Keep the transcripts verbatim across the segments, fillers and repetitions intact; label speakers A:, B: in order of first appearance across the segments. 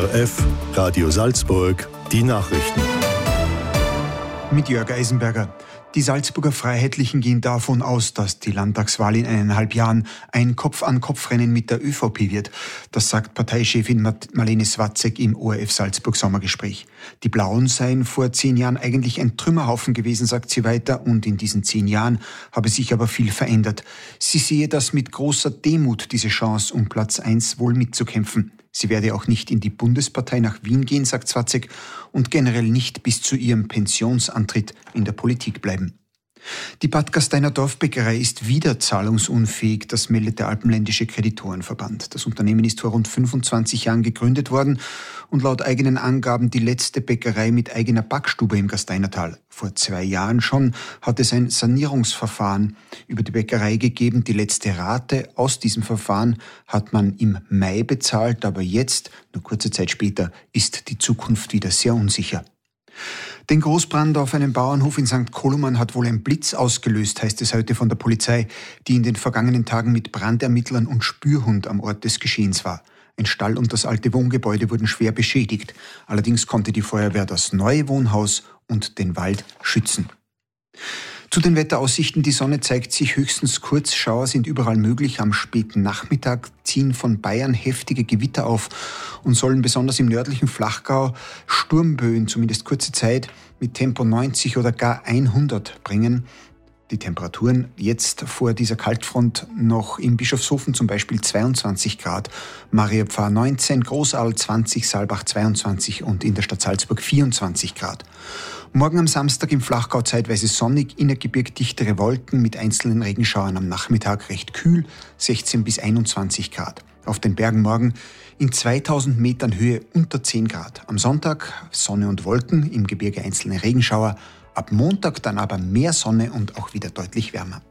A: O F, Radio Salzburg, die Nachrichten.
B: Mit Jörg Eisenberger. Die Salzburger Freiheitlichen gehen davon aus, dass die Landtagswahl in eineinhalb Jahren ein Kopf-an-Kopf-Rennen mit der ÖVP wird. Das sagt Parteichefin Marlene Swatzek im O R F Salzburg Sommergespräch. Die Blauen seien vor zehn Jahren eigentlich ein Trümmerhaufen gewesen, sagt sie weiter, und in diesen zehn Jahren habe sich aber viel verändert. Sie sehe das mit großer Demut, diese Chance, um Platz eins wohl mitzukämpfen. Sie werde auch nicht in die Bundespartei nach Wien gehen, sagt Swatzek, und generell nicht bis zu ihrem Pensionsantritt in der Politik bleiben. Die Bad Gasteiner Dorfbäckerei ist wieder zahlungsunfähig, das meldet der Alpenländische Kreditorenverband. Das Unternehmen ist vor rund fünfundzwanzig Jahren gegründet worden und laut eigenen Angaben die letzte Bäckerei mit eigener Backstube im Gasteinertal. Vor zwei Jahren schon hat es ein Sanierungsverfahren über die Bäckerei gegeben. Die letzte Rate aus diesem Verfahren hat man im Mai bezahlt, aber jetzt, nur kurze Zeit später, ist die Zukunft wieder sehr unsicher. Den Großbrand auf einem Bauernhof in Sankt Koloman hat wohl ein Blitz ausgelöst, heißt es heute von der Polizei, die in den vergangenen Tagen mit Brandermittlern und Spürhund am Ort des Geschehens war. Ein Stall und das alte Wohngebäude wurden schwer beschädigt. Allerdings konnte die Feuerwehr das neue Wohnhaus und den Wald schützen. Zu den Wetteraussichten: Die Sonne zeigt sich höchstens kurz, Schauer sind überall möglich. Am späten Nachmittag ziehen von Bayern heftige Gewitter auf und sollen besonders im nördlichen Flachgau Sturmböen, zumindest kurze Zeit, mit Tempo neunzig oder gar hundert bringen. Die Temperaturen jetzt vor dieser Kaltfront noch im Bischofshofen zum Beispiel zweiundzwanzig Grad, Mariapfarr neunzehn, Großaal zwanzig, Saalbach zweiundzwanzig und in der Stadt Salzburg vierundzwanzig Grad. Morgen am Samstag im Flachgau zeitweise sonnig, Innergebirg dichtere Wolken mit einzelnen Regenschauern, am Nachmittag recht kühl, sechzehn bis einundzwanzig Grad. Auf den Bergen morgen in zweitausend Metern Höhe unter zehn Grad. Am Sonntag Sonne und Wolken, im Gebirge einzelne Regenschauer. Ab Montag dann aber mehr Sonne und auch wieder deutlich wärmer.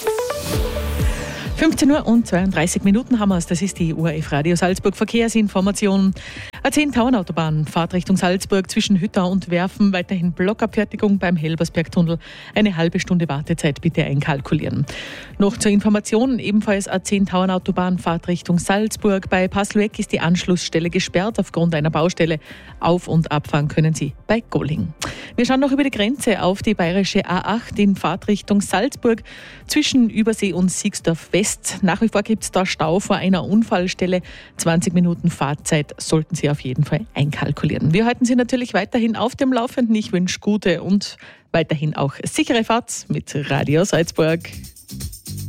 C: fünfzehn Uhr und zweiunddreißig Minuten haben wir es. Das ist die O R F Radio Salzburg Verkehrsinformation. A zehn Tauernautobahn, Fahrt Richtung Salzburg zwischen Hüttau und Werfen, weiterhin Blockabfertigung beim Helbersbergtunnel. Eine halbe Stunde Wartezeit bitte einkalkulieren. Noch zur Information, ebenfalls A zehn Tauernautobahn, Fahrt Richtung Salzburg. Bei Paslueck ist die Anschlussstelle gesperrt aufgrund einer Baustelle. Auf- und abfahren können Sie bei Golling. Wir schauen noch über die Grenze auf die bayerische A acht in Fahrtrichtung Salzburg zwischen Übersee und Siegsdorf West. Nach wie vor gibt es da Stau vor einer Unfallstelle. zwanzig Minuten Fahrzeit sollten Sie auf jeden Fall einkalkulieren. Wir halten Sie natürlich weiterhin auf dem Laufenden. Ich wünsche gute und weiterhin auch sichere Fahrt mit Radio Salzburg.